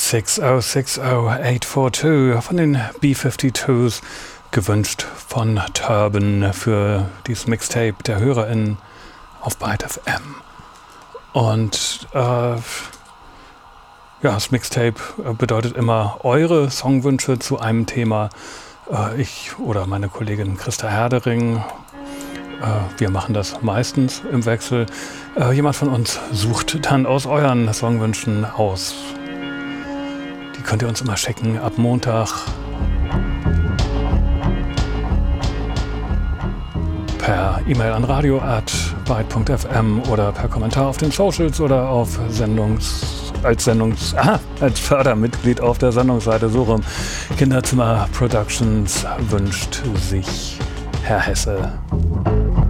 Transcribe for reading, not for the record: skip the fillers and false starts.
6060842 von den B-52s, gewünscht von Turban für dieses Mixtape der HörerInnen auf Byte FM. Und das Mixtape bedeutet immer eure Songwünsche zu einem Thema. Ich oder meine Kollegin Christa Herdering, wir machen das meistens im Wechsel. Jemand von uns sucht dann aus euren Songwünschen aus. Die könnt ihr uns immer schicken ab Montag per E-Mail an radio@byte.fm oder per Kommentar auf den Socials oder auf als Fördermitglied auf der Sendungsseite so rum. Kinderzimmer Productions wünscht sich Herr Hesse.